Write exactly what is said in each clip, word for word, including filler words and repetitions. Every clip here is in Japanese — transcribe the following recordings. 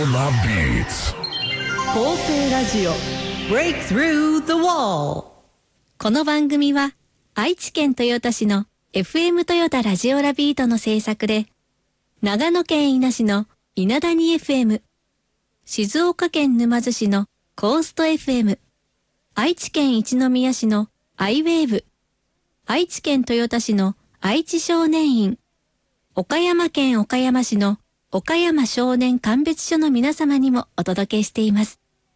Love Beats 構成ラジオ Break Through the Wall。 この番組は愛知県豊田市の エフエム 豊田ラジオラビートの制作で、長野県伊那市の稲谷 エフエム、静岡県沼津市のコースト エフエム、愛知県一宮市のアイウェーブ、愛知県豊田市の愛知少年院、岡山県岡山市の岡山少年鑑別所の皆様にもお届けしています。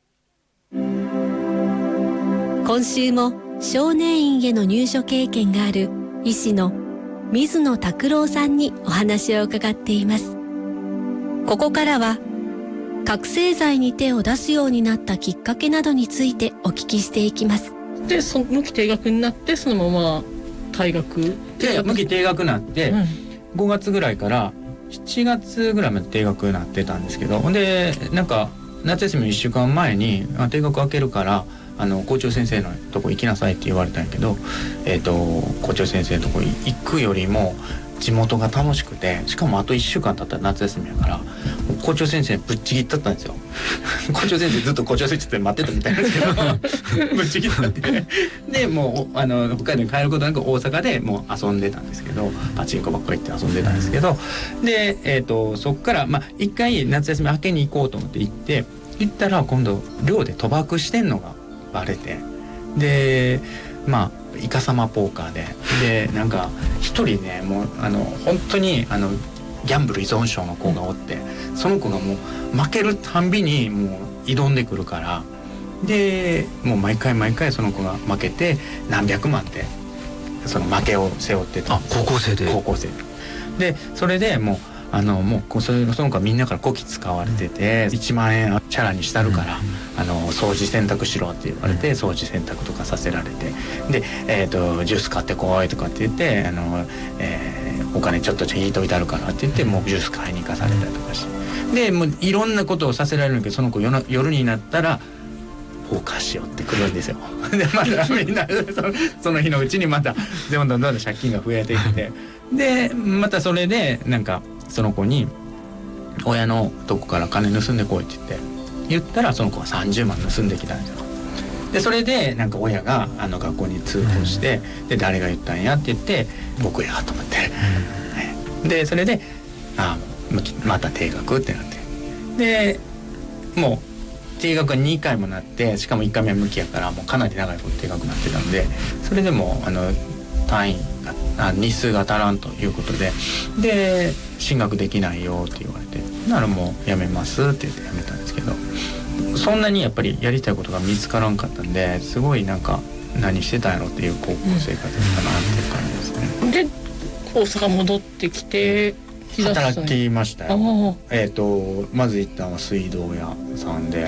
今週も少年院への入所経験がある医師の水野拓郎さんにお話を伺っています。ここからは覚醒剤に手を出すようになったきっかけなどについてお聞きしていきます。 で、その無期停学になってそのまま退学で無期停学になって、うん、ごがつぐらいからしちがつぐらいまで停学になってたんですけど、ほんでなんか夏休みのいっしゅうかんまえにあ定学開けるからあの校長先生のとこ行きなさいって言われたんやけど、えーと、校長先生のとこ行くよりも地元が楽しくて、しかもあといっしゅうかん経ったら夏休みやから校長先生ぶっちぎったったんですよ。校長先生ずっと校長先生って待ってたみたいなんですけどぶっちぎったってでもうあの北海道に帰ることなく大阪でもう遊んでたんですけど、パチンコばっかり行って遊んでたんですけど、で、えーと、そっからまあ一回夏休み明けに行こうと思って行って行ったら今度寮で賭博してんのがバレて、でまあイカサマポーカーででなんか一人ねもうあの本当にあのギャンブル依存症の子がおって、その子がもう負けるたんびにもう挑んでくるから、でもう毎回毎回その子が負けて何百万でその負けを背負ってたんですよ。 あ高校生で高校生で、それでもうあのもうその子はみんなからこき使われてて、いちまんえんチャラにしたるから、あの掃除洗濯しろって言われて掃除洗濯とかさせられて、で、えーと、ジュース買ってこいとかって言ってあの、えー、お金ちょっと引いといてあるからって言ってもうジュース買いに行かされたりとかして、でもういろんなことをさせられるんだけど、その子夜、夜になったらポーカーしようってくるんですよ。でまたみんなその、その日のうちにまたどんどんどんどん借金が増えていってでまたそれでなんかその子に親のとこから金盗んでこいって言って言ったら、その子はさんじゅうまん盗んできたんですよ。でそれでなんか親があの学校に通報して、で誰が言ったんやって言って僕やと思って、でそれであまた停学ってなって、でもう停学がにかいもなって、しかもいっかいめは無期やからもうかなり長いこと停学になってたんで、それでもあの単位が日数が足らんということで、で進学できないよって言われて、ならもうやめますって言ってやめたんですけど、そんなにやっぱりやりたいことが見つからんかったんで、すごいなんか何してたんやろっていう高校生活だったなっていう感じですね。 で大阪戻ってきて働きましたよ。えーとまず一旦は水道屋さんで